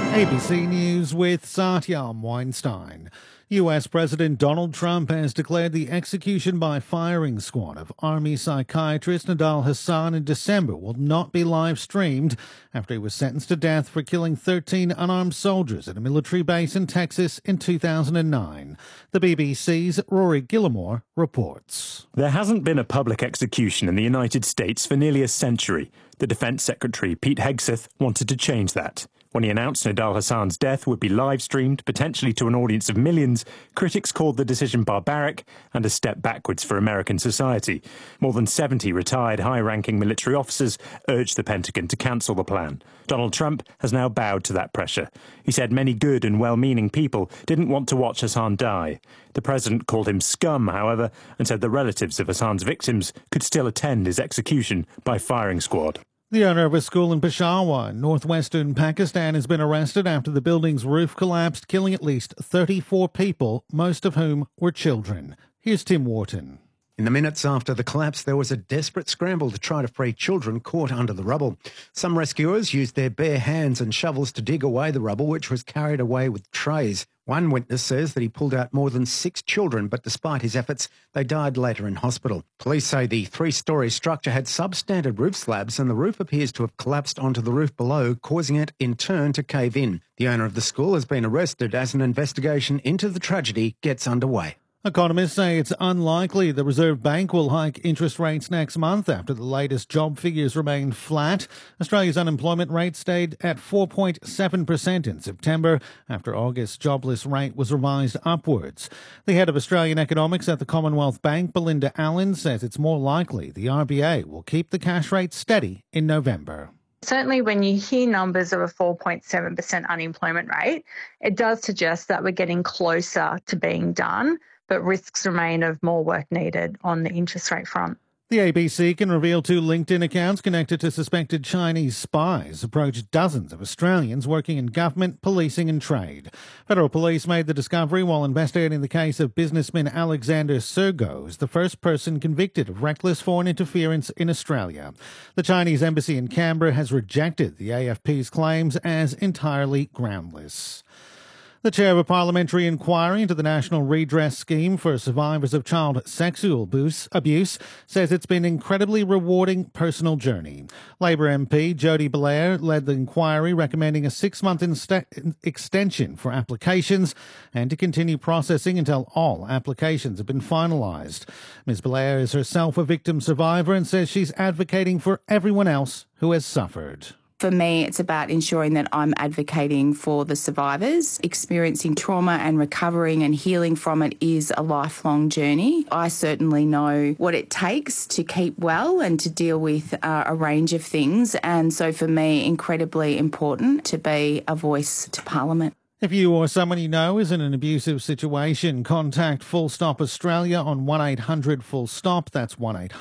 ABC News with Satyam Weinstein. US President Donald Trump has declared the execution by firing squad of Army psychiatrist Nidal Hasan in December will not be live-streamed after he was sentenced to death for killing 13 unarmed soldiers at a military base in Texas in 2009. The BBC's Rory Gillimore reports. There hasn't been a public execution in the United States for nearly a century. The Defense Secretary, Pete Hegseth, wanted to change that. When he announced Nidal Hasan's death would be live-streamed, potentially to an audience of millions, critics called the decision barbaric and a step backwards for American society. More than 70 retired high-ranking military officers urged the Pentagon to cancel the plan. Donald Trump has now bowed to that pressure. He said many good and well-meaning people didn't want to watch Hasan die. The president called him scum, however, and said the relatives of Hasan's victims could still attend his execution by firing squad. The owner of a school in Peshawar, northwestern Pakistan, has been arrested after the building's roof collapsed, killing at least 34 people, most of whom were children. Here's Tim Wharton. In the minutes after the collapse, there was a desperate scramble to try to free children caught under the rubble. Some rescuers used their bare hands and shovels to dig away the rubble, which was carried away with trays. One witness says that he pulled out more than 6 children, but despite his efforts, they died later in hospital. Police say the 3-storey structure had substandard roof slabs and the roof appears to have collapsed onto the roof below, causing it in turn to cave in. The owner of the school has been arrested as an investigation into the tragedy gets underway. Economists say it's unlikely the Reserve Bank will hike interest rates next month after the latest job figures remained flat. Australia's unemployment rate stayed at 4.7% in September after August's jobless rate was revised upwards. The head of Australian economics at the Commonwealth Bank, Belinda Allen, says it's more likely the RBA will keep the cash rate steady in November. Certainly when you hear numbers of a 4.7% unemployment rate, it does suggest that we're getting closer to being done, but risks remain of more work needed on the interest rate front. The ABC can reveal 2 LinkedIn accounts connected to suspected Chinese spies approached dozens of Australians working in government, policing and trade. Federal police made the discovery while investigating the case of businessman Alexander Sergos, the first person convicted of reckless foreign interference in Australia. The Chinese embassy in Canberra has rejected the AFP's claims as entirely groundless. The chair of a parliamentary inquiry into the National Redress Scheme for survivors of child sexual abuse says it's been an incredibly rewarding personal journey. Labor MP Jody Blair led the inquiry, recommending a 6-month extension for applications and to continue processing until all applications have been finalised. Ms Blair is herself a victim survivor and says she's advocating for everyone else who has suffered. For me, it's about ensuring that I'm advocating for the survivors. Experiencing trauma and recovering and healing from it is a lifelong journey. I certainly know what it takes to keep well and to deal with a range of things. And so for me, incredibly important to be a voice to Parliament. If you or someone you know is in an abusive situation, contact Full Stop Australia on 1-800-FULL-STOP. That's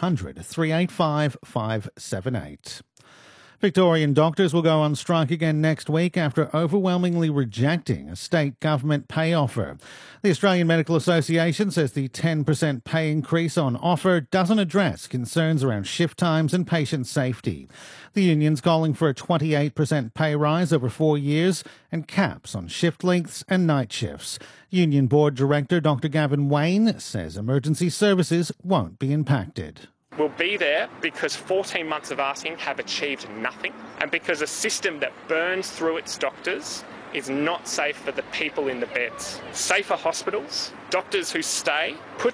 1-800-385-578. Victorian doctors will go on strike again next week after overwhelmingly rejecting a state government pay offer. The Australian Medical Association says the 10% pay increase on offer doesn't address concerns around shift times and patient safety. The union's calling for a 28% pay rise over 4 years and caps on shift lengths and night shifts. Union Board Director Dr Gavin Wayne says emergency services won't be impacted. We'll be there because 14 months of asking have achieved nothing, and because a system that burns through its doctors is not safe for the people in the beds. Safer hospitals, doctors who stay, put